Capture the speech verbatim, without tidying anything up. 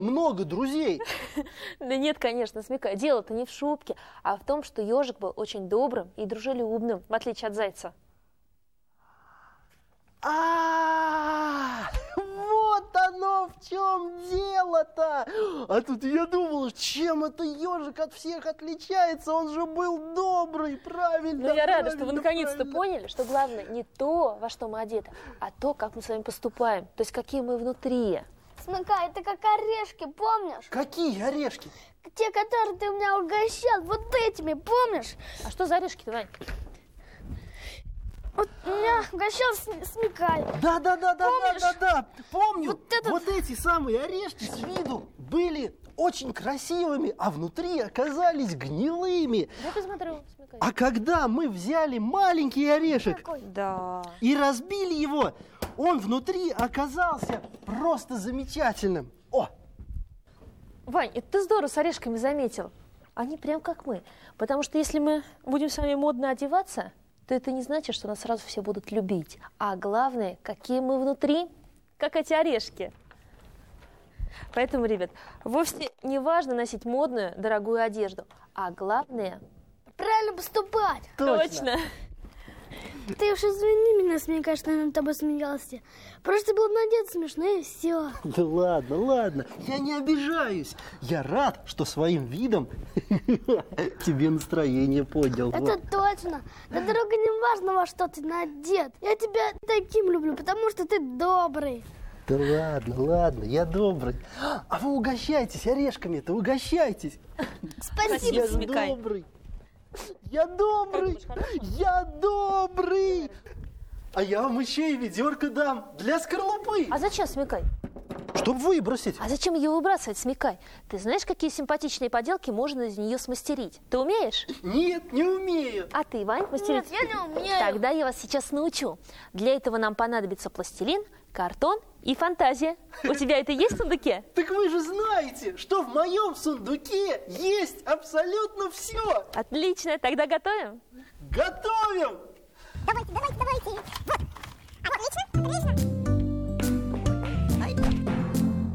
много друзей. Да нет, конечно, Смекай, дело-то не в шубке, а в том, что ежик был очень добрым и дружелюбным, в отличие от зайца. А, вот оно в чем дело-то! А тут я думал, чем это ежик от всех отличается? Он же был добрый, правильно. Ну, я рада, что вы правильно, наконец-то правильно. поняли, что главное не то, во что мы одеты, а то, как мы с вами поступаем, то есть какие мы внутри. Смекай, это как орешки, помнишь? Какие орешки? Те, которые ты у меня угощал, вот этими, помнишь? А что за орешки-то, Вань? Вот меня угощал Смекай. Да, да, да, да, да, да, да. Помню. Вот этот- Вот эти самые орешки с виду были очень красивыми, а внутри оказались гнилыми. Я посмотрю, Смекай. А когда мы взяли маленький орешек Да. и разбили его, он внутри оказался просто замечательным. О! Вань, это ты здорово с орешками заметил. Они прям как мы. Потому что если мы будем с вами модно одеваться, то это не значит, что нас сразу все будут любить. А главное, какие мы внутри, как эти орешки. Поэтому, ребят, вовсе не важно носить модную, дорогую одежду. А главное... Правильно поступать. Точно. Ты уж извини меня, Смекай, что я над тобой смеялся. Просто был надет смешно и все. Да ладно, ладно, я не обижаюсь. Я рад, что своим видом тебе настроение поднял. Это точно. Да, дорога, не важно, во что ты надет. Я тебя таким люблю, потому что ты добрый. Да ладно, ладно, я добрый. А вы угощайтесь орешками-то, угощайтесь. Спасибо, Я же Смекай. добрый. Я добрый. Как думаешь, хорошо? Я добрый. А я вам еще и ведерко дам для скорлупы. А зачем, Смекай? Чтоб выбросить. А зачем ее выбрасывать, Смекай? Ты знаешь, какие симпатичные поделки можно из нее смастерить? Ты умеешь? Нет, не умею. А ты, Вань, мастерить? Нет, я не умею. Тогда я вас сейчас научу. Для этого нам понадобится пластилин, картон и фантазия. У тебя это есть в сундуке? Так вы же знаете, что в моем сундуке есть абсолютно все. Отлично, тогда готовим. Готовим! Давайте, давайте, давайте. Вот. А вот, отлично, отлично.